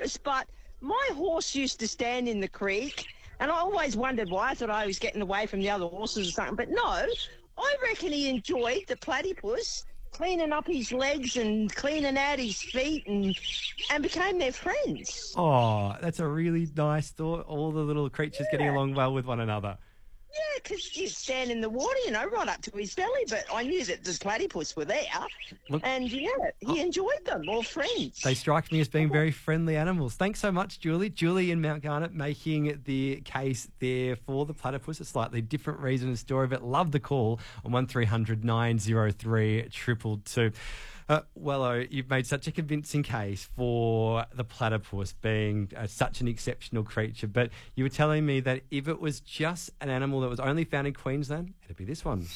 platypus, but my horse used to stand in the creek, and I always wondered why. I thought I was getting away from the other horses or something, but no, I reckon he enjoyed the platypus cleaning up his legs and cleaning out his feet and became their friends. Oh, that's a really nice thought. All the little creatures getting along well with one another. Yeah, because he'd stand in the water, right up to his belly, but I knew that the platypus were there. Look, and, he enjoyed them, all friends. They strike me as being very friendly animals. Thanks so much, Julie. Julie in Mount Garnet making the case there for the platypus. A slightly different reason and story, but love the call on 1300 903 222. Wello, you've made such a convincing case for the platypus being such an exceptional creature, but you were telling me that if it was just an animal that was only found in Queensland, it'd be this one.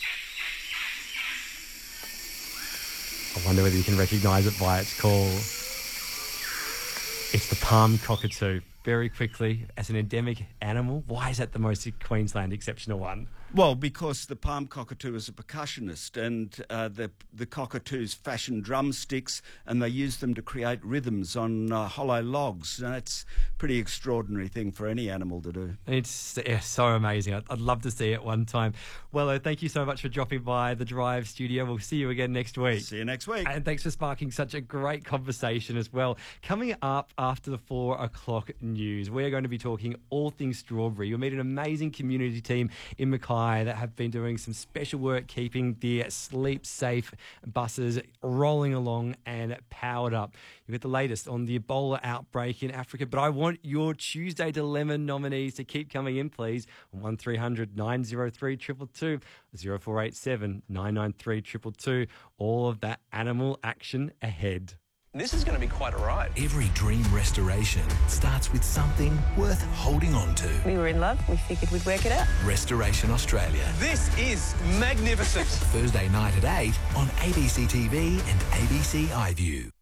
I wonder whether you can recognise it by its call. It's the palm cockatoo. Very quickly, as an endemic animal, why is that the most Queensland exceptional one? Well, because the palm cockatoo is a percussionist, and the cockatoos fashion drumsticks and they use them to create rhythms on hollow logs. And it's a pretty extraordinary thing for any animal to do. It's so amazing. I'd love to see it one time. Well, thank you so much for dropping by the Drive studio. We'll see you again next week. See you next week. And thanks for sparking such a great conversation as well. Coming up after the 4 o'clock news, we're going to be talking all things strawberry. You'll meet an amazing community team in Mackay that have been doing some special work keeping the sleep safe buses rolling along and powered up. You get the latest on the Ebola outbreak in Africa, but I want your Tuesday Dilemma nominees to keep coming in, please, on 1300 903 222, 0487 993 222. All of that animal action ahead. This is going to be quite a ride. Every dream restoration starts with something worth holding on to. We were in love. We figured we'd work it out. Restoration Australia. This is magnificent. Thursday night at 8 on ABC TV and ABC iView.